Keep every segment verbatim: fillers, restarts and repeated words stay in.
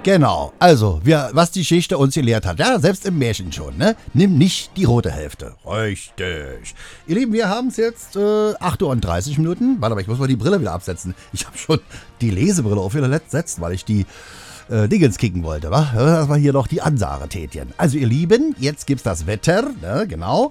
Genau, also, wir, was die Geschichte uns gelehrt hat, ja, selbst im Märchen schon, ne? Nimm nicht die rote Hälfte. Richtig. Ihr Lieben, wir haben es jetzt äh, acht Uhr und dreißig Minuten. Warte mal, ich muss mal die Brille wieder absetzen. Ich habe schon die Lesebrille auf wieder gesetzt, weil ich die äh, Dingens kicken wollte, wa? Das war hier noch die Ansage tätchen. Also, ihr Lieben, jetzt gibt's das Wetter, ne? Genau,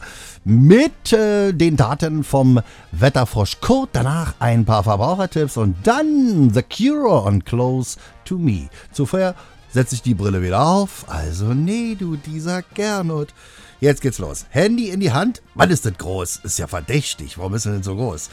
mit äh, den Daten vom Wetterfrosch Kurt. Danach ein paar Verbrauchertipps und dann The Cure on Close to Me. Zuvor setze ich die Brille wieder auf. Also, nee, du, dieser Gernot. Jetzt geht's los. Handy in die Hand. Wann ist das groß? Ist ja verdächtig. Warum ist das denn so groß?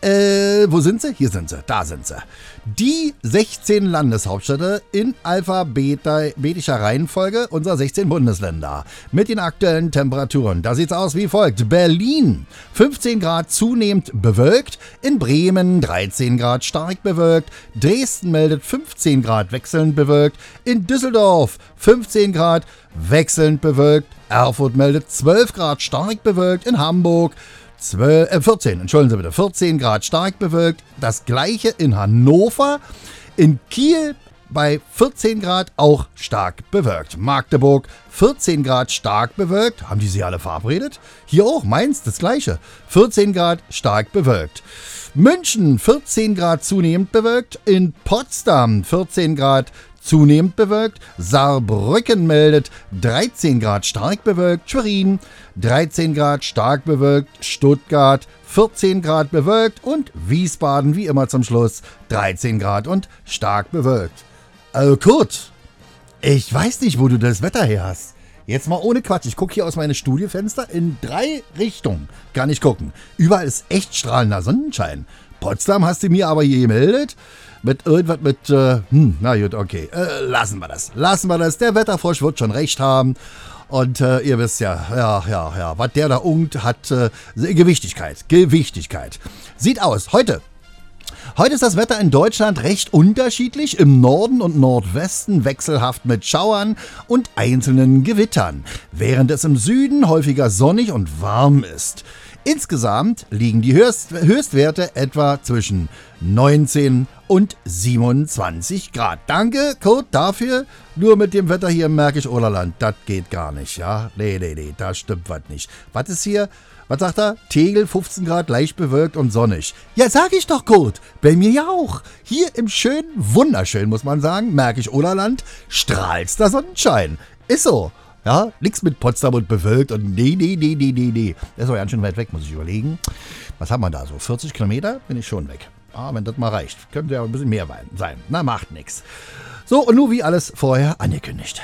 Äh, wo sind sie? Hier sind sie. Da sind sie. Die sechzehn Landeshauptstädte in alphabetischer Reihenfolge unserer sechzehn Bundesländer. Mit den aktuellen Temperaturen. Da sieht's aus wie folgt. Berlin fünfzehn Grad zunehmend bewölkt. In Bremen dreizehn Grad stark bewölkt. Dresden meldet fünfzehn Grad wechselnd bewölkt. In Düsseldorf fünfzehn Grad wechselnd bewölkt. Erfurt meldet zwölf Grad stark bewölkt. In Hamburg zwölf, äh vierzehn, entschuldigen Sie bitte, vierzehn Grad stark bewölkt. Das gleiche in Hannover. In Kiel bei vierzehn Grad auch stark bewölkt. Magdeburg vierzehn Grad stark bewölkt. Haben die sie alle verabredet? Hier auch, Mainz das gleiche. vierzehn Grad stark bewölkt. München vierzehn Grad zunehmend bewölkt. In Potsdam vierzehn Grad zunehmend bewölkt. Saarbrücken meldet dreizehn Grad stark bewölkt. Schwerin dreizehn Grad stark bewölkt. Stuttgart vierzehn Grad bewölkt. Und Wiesbaden wie immer zum Schluss dreizehn Grad und stark bewölkt. Also Kurt, ich weiß nicht, wo du das Wetter her hast. Jetzt mal ohne Quatsch. Ich gucke hier aus meinem Studiofenster in drei Richtungen. Kann ich gucken. Überall ist echt strahlender Sonnenschein. Potsdam hast du mir aber hier gemeldet. Mit irgendwas mit, äh, hm, na gut, okay. Äh, lassen wir das. Lassen wir das. Der Wetterfrosch wird schon recht haben. Und äh, ihr wisst ja, ja, ja, ja, was der da ungt, hat äh, Gewichtigkeit. Gewichtigkeit. Sieht aus. Heute. Heute ist das Wetter in Deutschland recht unterschiedlich. Im Norden und Nordwesten wechselhaft mit Schauern und einzelnen Gewittern. Während es im Süden häufiger sonnig und warm ist. Insgesamt liegen die Höchst- Höchstwerte etwa zwischen neunzehn und siebenundzwanzig Grad. Danke, Kurt, dafür. Nur mit dem Wetter hier im Märkisch Oderland, das geht gar nicht, ja? Nee, nee, nee, da stimmt was nicht. Was ist hier? Was sagt er? Tegel, fünfzehn Grad, leicht bewölkt und sonnig. Ja, sag ich doch, Kurt. Bei mir ja auch. Hier im schönen, wunderschön, muss man sagen, Märkisch Oderland, strahlster Sonnenschein. Ist so. Ja, nix mit Potsdam und bewölkt und nee, nee, nee, nee, nee, nee. Das ist aber ganz schön weit weg, muss ich überlegen. Was haben wir da so? vierzig Kilometer? Bin ich schon weg. Ah, wenn das mal reicht. Könnte ja ein bisschen mehr sein. Na, macht nix. So, und nur wie alles vorher angekündigt.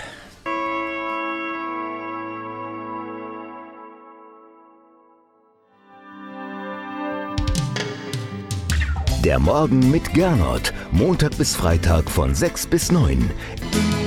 Der Morgen mit Gernot. Montag bis Freitag von sechs bis neun.